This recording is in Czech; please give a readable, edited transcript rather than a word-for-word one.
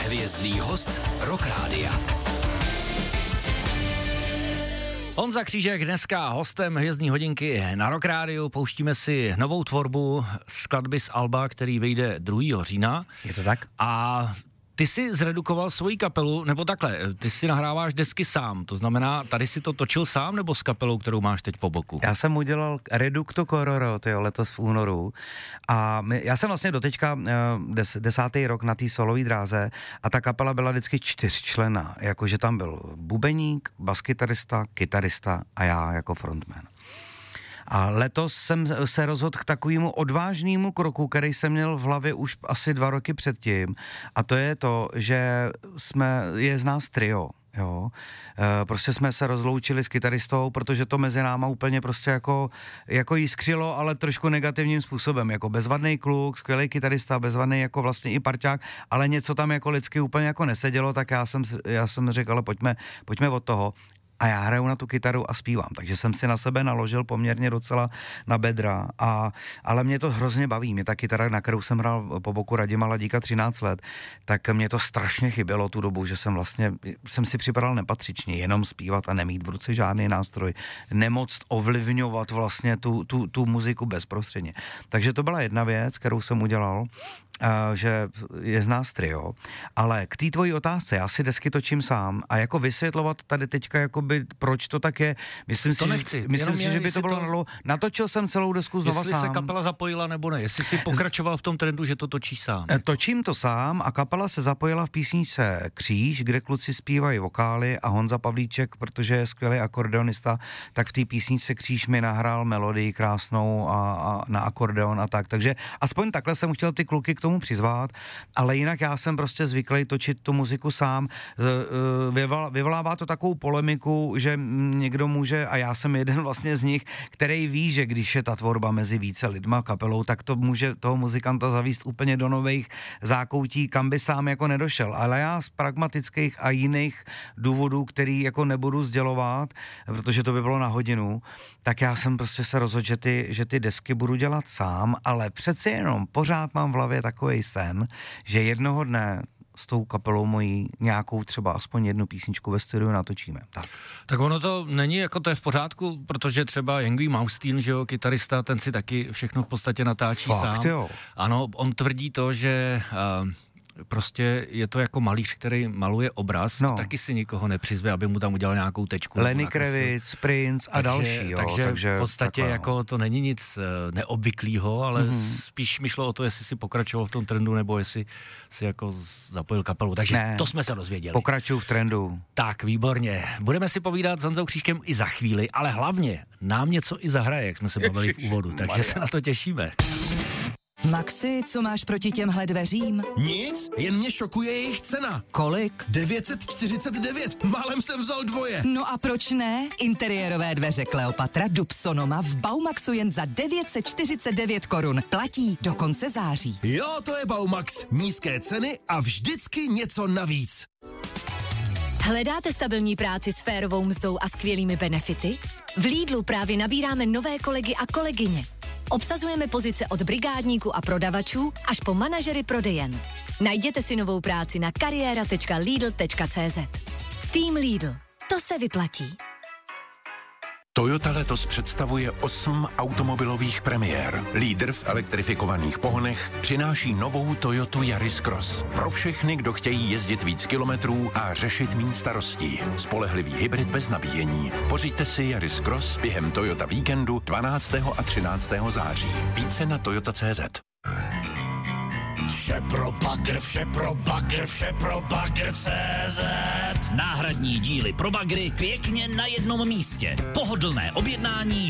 Hvězdný host Rock Rádia. Honza Křížek dneska hostem Hvězdný hodinky na Rock Rádiu. Pouštíme si novou tvorbu skladby z alba, který vyjde 2. října. Je to tak? A ty jsi zredukoval svoji kapelu, nebo takhle, ty si nahráváš desky sám, to znamená, tady si to točil sám, nebo s kapelou, kterou máš teď po boku? Já jsem udělal Reducto Cororo, letos v únoru, a já jsem vlastně doteďka 10. rok na té solové dráze a ta kapela byla vždycky 4členná, jakože tam byl bubeník, baskytarista, kytarista a já jako frontman. A letos jsem se rozhodl k takovému odvážnému kroku, který jsem měl v hlavě už asi 2 roky předtím. A to je to, že je z nás trio. Jo, prostě jsme se rozloučili s kytaristou, protože to mezi náma úplně prostě jako jiskřilo, ale trošku negativním způsobem, jako bezvadný kluk, skvělý kytarista, bezvadný jako vlastně i parťák, ale něco tam jako lidsky úplně jako nesedělo, tak já jsem řekl, ale pojďme od toho. A já hraju na tu kytaru a zpívám, takže jsem si na sebe naložil poměrně docela na bedra, ale mě to hrozně baví. Mě ta kytara, na kterou jsem hrál po boku Radima Ladíka 13 let, tak mě to strašně chybělo tu dobu, že jsem si připadal nepatřičně, jenom zpívat a nemít v ruce žádný nástroj, nemoct ovlivňovat vlastně tu muziku bezprostředně. Takže to byla jedna věc, kterou jsem udělal, že je z nás trio, ale k té tvojí otázce, já si desky točím sám a jako vysvětlovat tady teďka jakoby, proč to tak je, myslím si, že by to bylo natočil jsem celou desku znova jestli sám. Jestli se kapela zapojila nebo ne, jestli si pokračoval v tom trendu, že to točíš sám. Točím to sám a kapela se zapojila v písničce Kříž, kde kluci zpívají vokály a Honza Pavlíček, protože je skvělý akordeonista, tak v té písničce Kříž mi nahrál melodii krásnou a na akordeon a tak, takže aspoň takhle jsem chtěl ty kluky k tomu přizvát, ale jinak já jsem prostě zvyklý točit tu muziku sám. Vyvolává to takovou polemiku, že někdo může, a já jsem jeden vlastně z nich, který ví, že když je ta tvorba mezi více lidma, kapelou, tak to může toho muzikanta zavíst úplně do nových zákoutí, kam by sám jako nedošel. Ale já z pragmatických a jiných důvodů, který jako nebudu sdělovat, protože to by bylo na hodinu, tak já jsem prostě se rozhodl, že ty desky budu dělat sám, ale přeci jenom pořád mám v hlavě takovej sen, že jednoho dne s tou kapelou mojí nějakou třeba aspoň jednu písničku ve studiu natočíme. Tak ono to není jako to je v pořádku, protože třeba Yngwie Malmsteen, že jo, kytarista, ten si taky všechno v podstatě natáčí sám. Jo. Ano, on tvrdí to, že prostě je to jako malíř, který maluje obraz, a taky si nikoho nepřizve, aby mu tam udělal nějakou tečku. Lenny Kravitz, Prince a další. Jo, takže v podstatě takhle, jako to není nic neobvyklého, ale spíš mi šlo o to, jestli si pokračoval v tom trendu, nebo jestli si jako zapojil kapelu. Takže to jsme se dozvěděli. Pokračuju v trendu. Tak, výborně. Budeme si povídat s Honzou Křížkem i za chvíli, ale hlavně nám něco i zahraje, jak jsme se bavili v úvodu, takže se na to těšíme. Maxi, co máš proti těmhle dveřím? Nic, jen mě šokuje jejich cena. Kolik? 949, málem jsem vzal 2. No a proč ne? Interiérové dveře Kleopatra Dub Sonoma v Baumaxu jen za 949 korun. Platí do konce září. Jo, to je Baumax. Nízké ceny a vždycky něco navíc. Hledáte stabilní práci s férovou mzdou a skvělými benefity? V Lidlu právě nabíráme nové kolegy a kolegyně. Obsazujeme pozice od brigádníků a prodavačů až po manažery prodejen. Najděte si novou práci na kariéra.lidl.cz. Tým Lidl. To se vyplatí. Toyota letos představuje 8 automobilových premiér. Lídr v elektrifikovaných pohonech přináší novou Toyotu Yaris Cross. Pro všechny, kdo chtějí jezdit víc kilometrů a řešit méně starostí. Spolehlivý hybrid bez nabíjení. Pořiďte si Yaris Cross během Toyota víkendu 12. a 13. září. Více na toyota.cz. Vše pro bagr, vše pro bagr, vše pro bagr.cz. Náhradní díly pro bagry pěkně na jednom místě. Pohodlné objednání